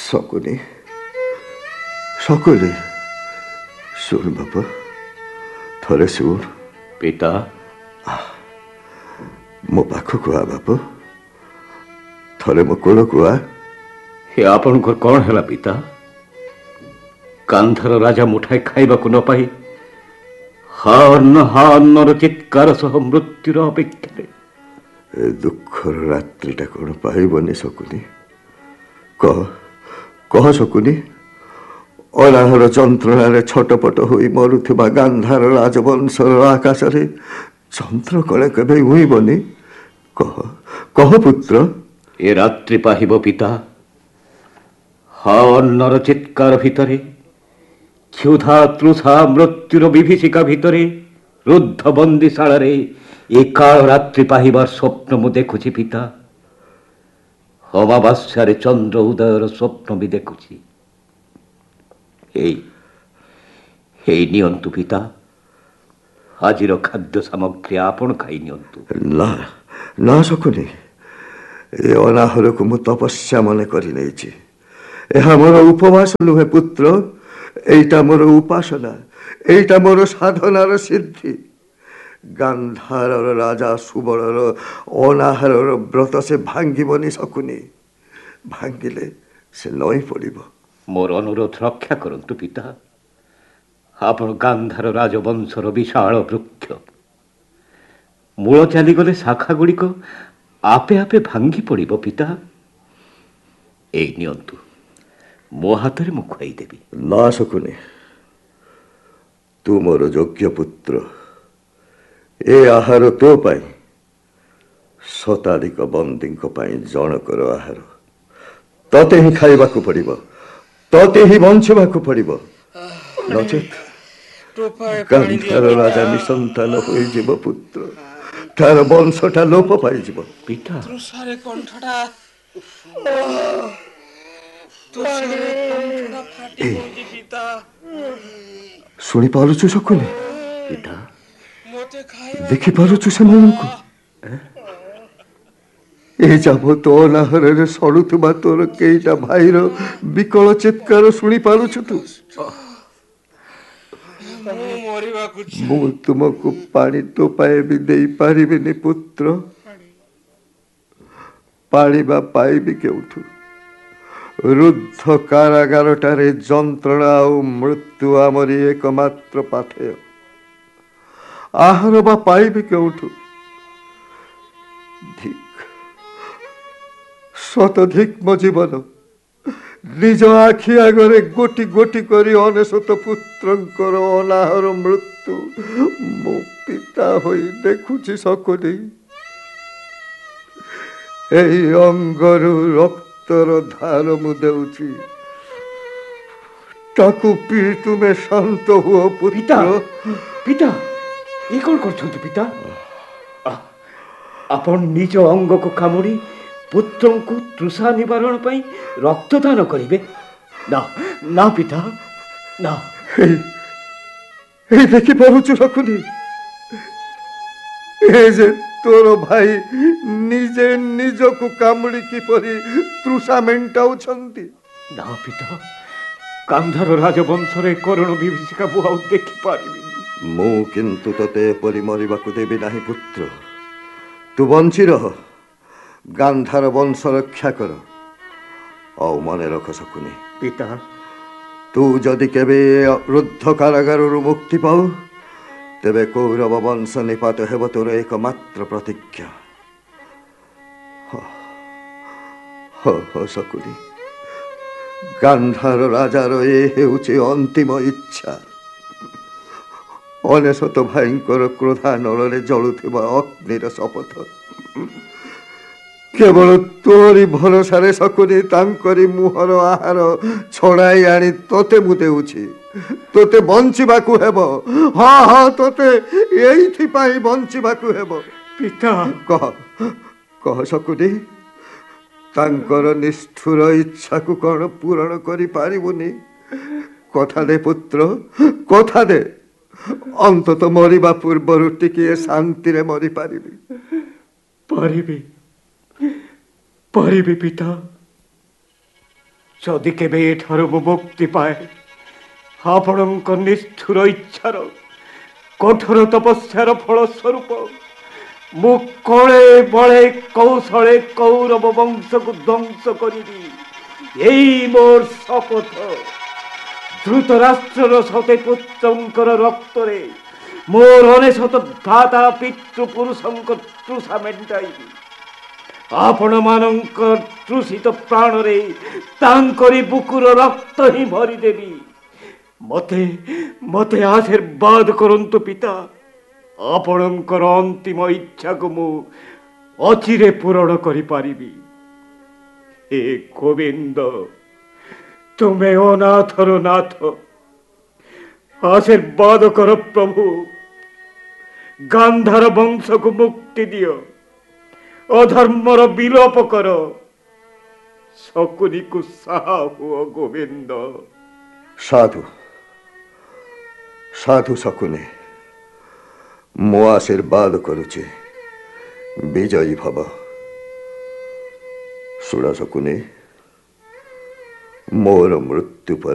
ଶକୁନି ଶକୁନି ଶୁଣ ବାପା ଥରେ ଶୁଣ। ପିତା ମୋ ପାଖକୁ ଆ ବାପ ଥରେ ମୋ କୋଳକୁ ଆ। ଏ ଆପଣଙ୍କର କ'ଣ ହେଲା ପିତା? ଗାନ୍ଧାର ରାଜା ମୁଠାଏ ଖାଇବାକୁ ନ ପାଇ ହା ଅନ୍ନର ଚିତ୍କାର ସହ ମୃତ୍ୟୁର ଅପେକ୍ଷାରେ। ଏ ଦୁଃଖର ରାତ୍ରିଟା କ'ଣ ପାଇବନି ଶକୁନି? କହ କହ ଶକୁନି। ଅନାହର ଯନ୍ତ୍ରଣାରେ ଛଟପଟ ହୋଇ ମରୁଥିବା ଗାନ୍ଧାର ରାଜବଂଶର ଆକାଶରେ ଚନ୍ଦ୍ର କଳେ କେବେ ଉଇଁବନି? କହ କହ ପୁତ୍ର। ଏ ରାତ୍ରି ପାହିବ ପିତା। ହା ଅନ୍ନର ଚିତ୍କାର ଭିତରେ, କ୍ଷୁଧା ତୃଷା ମୃତ୍ୟୁର ବିଭୀଷିକା ଭିତରେ, ରୁଦ୍ଧ ବନ୍ଦିଶାଳାରେ ଏ କାଳ ରାତ୍ରି ପାହିବାର ସ୍ୱପ୍ନ ମୁଁ ଦେଖୁଛି ପିତା। ଅମାବାସ୍ୟାରେ ଚନ୍ଦ୍ର ଉଦୟର ସ୍ୱପ୍ନ ବି ଦେଖୁଛି। ଏଇ ନିଅନ୍ତୁ ପିତା, ଆଜିର ଖାଦ୍ୟ ସାମଗ୍ରୀ ଆପଣ ଖାଇ ନିଅନ୍ତୁ। ନା ନା ଶକୁନି, ଏ ଅନାହରକୁ ମୁଁ ତପସ୍ୟା ମନେ କରି ନେଇଛି। ଏହା ମୋର ଉପବାସ ନୁହେଁ ପୁତ୍ର, ଏଇଟା ମୋର ଉପାସନା, ଏଇଟା ମୋର ସାଧନାର ସିଦ୍ଧି। ଗାନ୍ଧାରର ରାଜା ସୁବଳର ଅନାହାରର ବ୍ରତ ସେ ଭାଙ୍ଗିବନି ଶକୁନି। ଭାଙ୍ଗିଲେ ସେ ନଇଁ ପଡ଼ିବ। ମୋର ଅନୁରୋଧ ରକ୍ଷା କରନ୍ତୁ ପିତା। ଆପଣ ଗାନ୍ଧାର ରାଜବଂଶର ବିଶାଳ ବୃକ୍ଷ। ମୂଳ ଚାଲିଗଲେ ଶାଖା ଗୁଡ଼ିକ ଆପେ ଆପେ ଭାଙ୍ଗି ପଡ଼ିବ ପିତା। ଏଇ ନିଅନ୍ତୁ, ମୋ ହାତରେ ମୁଁ ଖୁଆଇଦେବି। ନା ଶକୁନି, ତୁ ମୋର ଯୋଗ୍ୟ ପୁତ୍ର। ଏ ଆହାର ତୋ ପାଇଁ, ଶତାଧିକ ବନ୍ଦୀଙ୍କ ପାଇଁ ଜଣକର ଆହାର। ତତେ ହିଁ ଖାଇବାକୁ ପଡ଼ିବ, ତତେ ହିଁ ବଞ୍ଚିବାକୁ ପଡ଼ିବ। ନଚେତ୍ ଗାନ୍ଧାର ରାଜା ନିସନ୍ତାନ ହୋଇଯିବ ପୁତ୍ର। ତାର ବଂଶଟା ଲୋପ ପାଇଯିବ। ପିତା ଶୁଣିପାରୁଛୁ ଶକୁନି? ପିତା ଦେଖିପାରୁଛୁ ସେମାନଙ୍କୁ? ଏ ଯାବତ ଅନାହରରେ ସଢୁଥିବା ତୋର କେଇଟା ଭାଇର ବିକଳ ଚିତ୍କାର ଶୁଣିପାରୁଛୁ ତୁ? ମୁଁ ତୁମକୁ ପାଣି ଟୋପାଏ ବି ଦେଇପାରିବିନି ପୁତ୍ର। ପାଣି ବା ପାଇବି କେଉଁଠୁ? ରୁଦ୍ଧ କାରାଗାରଟାରେ ଯନ୍ତ୍ରଣା ଆଉ ମୃତ୍ୟୁ ଆମରି ଏକମାତ୍ର ପାଥେୟ। ଆହାର ବା ପାଇବି କେଉଁଠୁ? ଶତଧିକ ମୋ ଜୀବନ ନିଜ ଆଖି ଆଗରେ ଗୋଟି ଗୋଟି କରି ଅନେଶତ ପୁତ୍ରଙ୍କର ଅନାହର ମୃତ୍ୟୁ ମୋ ପିତା ହୋଇ ଦେଖୁଛି ଶକୁନି। ଏହି ଅଙ୍ଗରୁ ରକ୍ତର ଧାର ମୁଁ ଦେଉଛି, ତାକୁ ପିଇ ତୁମେ ଶାନ୍ତ ହୁଅ ପୁତ୍ର। ପିତା ଏ କ'ଣ କରୁଛନ୍ତି ପିତା? ଆପଣ ନିଜ ଅଙ୍ଗକୁ କାମୁଡ଼ି ପୁତ୍ରଙ୍କୁ ତୃଷା ନିବାରଣ ପାଇଁ ରକ୍ତଦାନ କରିବେ? ନା ନା ପିତା, ନା। ଏଇ ଦେଖିପାରୁଛୁ ଶକୁନି, ଏ ଯେ ତୋର ଭାଇ ନିଜେ ନିଜକୁ କାମୁଡ଼ି କିପରି ତୃଷା ମେଣ୍ଟାଉଛନ୍ତି। ନା ପିତା, ଗାନ୍ଧାର ରାଜବଂଶରେ କରୁଣ ବିଭୀଷିକା ମୁଁ ଆଉ ଦେଖିପାରିବିନି। ମୁଁ କିନ୍ତୁ ତତେ ଏପରି ମରିବାକୁ ଦେବି ନାହିଁ ପୁତ୍ର। ତୁ ବଞ୍ଚି ରହ, ଗାନ୍ଧାର ବଂଶ ରକ୍ଷା କର। ଆଉ ମନେ ରଖ ଶକୁନି, ପିତା, ତୁ ଯଦି କେବେ ରୁଦ୍ଧ କାରାଗାରରୁ ମୁକ୍ତି ପାଉ, ତେବେ କୌରବ ବଂଶ ନିପାତ ହେବ ତୋର ଏକମାତ୍ର ପ୍ରତିଜ୍ଞା। ଶକୁନି, ଗାନ୍ଧାର ରାଜାର ଏ ହେଉଛି ଅନ୍ତିମ ଇଚ୍ଛା। ଅନେଶତ ଭାଇଙ୍କର କ୍ରୋଧାନଳରେ ଜଳୁଥିବା ଅଗ୍ନିର ଶପଥ। କେବଳ ତୋରି ଭରସାରେ ଶକୁନି ତାଙ୍କରି ମୁହଁର ଆହାର ଛଡ଼ାଇ ଆଣି ତୋତେ ମୁଁ ଦେଉଛି। ତୋତେ ବଞ୍ଚିବାକୁ ହେବ। ହଁ ହଁ, ତୋତେ ଏଇଥିପାଇଁ ବଞ୍ଚିବାକୁ ହେବ। ପିତା, କହ କହ ଶକୁନି, ତାଙ୍କର ନିଷ୍ଠୁର ଇଚ୍ଛାକୁ କ'ଣ ପୂରଣ କରିପାରିବୁନି? କଥା ଦେ ପୁତ୍ର, କଥା ଦେ। ଅନ୍ତତଃ ମରିବା ପୂର୍ବରୁ ଟିକିଏ ଶାନ୍ତିରେ ମରିପାରିବି। ପାରିବି ପାରିବି ପିତା। ଯଦି କେବେ ଏଠାରୁ ମୁଁ ମୁକ୍ତି ପାଏ, ଆପଣଙ୍କ ନିଷ୍ଠୁର ଇଚ୍ଛାର କଠୋର ତପସ୍ୟାର ଫଳ ସ୍ୱରୂପ ମୁଁ କଳେ ବଳେ କୌଶଳେ କୌରବ ବଂଶକୁ ଧ୍ୱଂସ କରିବି। ଏଇ ମୋର ଶପଥ। ଧୃତରାଷ୍ଟ୍ରର ସତେ ପୁତ୍ରଙ୍କର ରକ୍ତରେ ମୋର ଅନେଶତ ଭ୍ରାତା ପିତୃପୁରୁଷଙ୍କ ତୃଷା ମେଣ୍ଟାଇବି। ଆପଣମାନଙ୍କ ତୃଷିତ ପ୍ରାଣରେ ତାଙ୍କରି ବୁକୁର ରକ୍ତ ହିଁ ଭରିଦେବି। ମତେ ଆଶୀର୍ବାଦ କରନ୍ତୁ ପିତା। ଆପଣଙ୍କର ଅନ୍ତିମ ଇଚ୍ଛାକୁ ମୁଁ ଅଚିରେ ପୂରଣ କରିପାରିବି। ହେ ଗୋବିନ୍ଦ, ତୁମେ ଅନାଥର ନାଥ, ଆଶୀର୍ବାଦ କର ପ୍ରଭୁ। ଗାନ୍ଧାର ବଂଶକୁ ମୁକ୍ତି ଦିଅ, ଅଧର୍ମର ବିଲୋପ କର, ଶକୁନିକୁ ସାହା ହୁଅ ଗୋବିନ୍ଦ। ସାଧୁ ସାଧୁ ଶକୁନି, ମୁଁ ଆଶୀର୍ବାଦ କରୁଛି, ବିଜୟୀ ଭବ। ଶୁଣ ଶକୁନି, ମୋର ମୃତ୍ୟୁ ପରେ